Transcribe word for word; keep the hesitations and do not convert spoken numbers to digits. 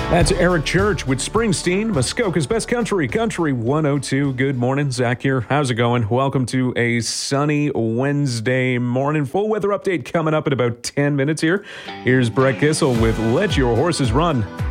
That's Eric Church with Springsteen, Muskoka's Best Country, Country one oh two. Good morning, Zach here. How's it going? Welcome to a sunny Wednesday morning. Full weather update coming up in about ten minutes here. Here's Brett Gissel with Let Your Horses Run.